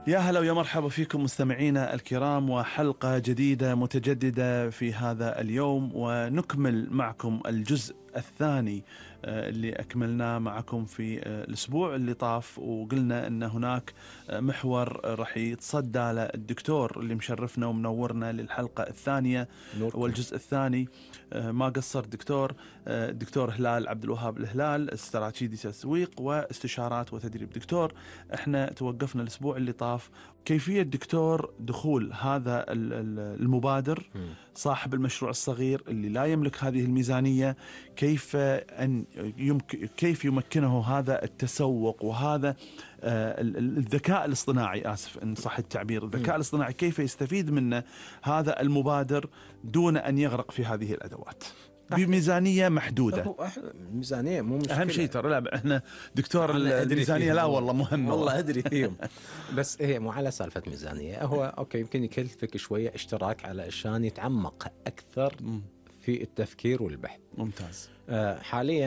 يا هلا ويا مرحبا فيكم مستمعينا الكرام، وحلقة جديدة متجددة في هذا اليوم، ونكمل معكم الجزء الثاني اللي أكملناه معكم في الأسبوع اللي طاف، وقلنا أن هناك محور رح يتصدى له الدكتور اللي مشرفنا ومنورنا للحلقة الثانية والجزء الثاني. ما قصر دكتور هلال عبد الوهاب الهلال، استراتيجي تسويق واستشارات وتدريب. دكتور، احنا توقفنا الأسبوع اللي طاف كيفية دكتور دخول هذا المبادر صاحب المشروع الصغير اللي لا يملك هذه الميزانية، كيف يمكنه هذا التسوق وهذا الذكاء الاصطناعي، آسف إن صح التعبير، الذكاء الاصطناعي كيف يستفيد منه هذا المبادر دون أن يغرق في هذه الأدوات بميزانية محدودة. ميزانية مو مشكلة، أهم شيء ترى. لا احنا دكتور الميزانية لا والله مهمة، والله أدري فيهم بس هي مو على سالفة ميزانية. هو أوكي يمكن يكلفك شوية اشتراك علشان يتعمق أكثر في التفكير والبحث. ممتاز. حاليا